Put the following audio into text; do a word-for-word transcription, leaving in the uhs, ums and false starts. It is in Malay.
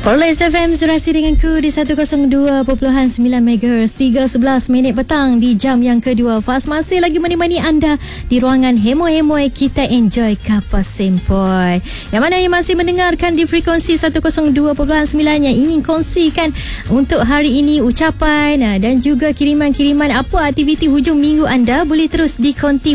Perlis F M serasi denganku di seratus dua perpuluhan sembilan megahertz, tiga sebelas minit petang di jam yang kedua. Fas masih lagi menemani anda di ruangan hemo-hemoi kita enjoy Kapas Sempoi. Yang mana yang masih mendengarkan di frekuensi seratus dua perpuluhan sembilan yang ingin kongsikan untuk hari ini ucapan dan juga kiriman-kiriman apa aktiviti hujung minggu anda, boleh terus dikonti